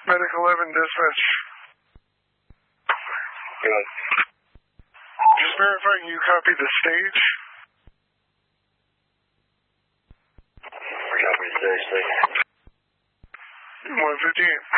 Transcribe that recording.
Medic 11, dispatch. Good. Just verifying you copied the stage. I copy the stage, thank you. 158.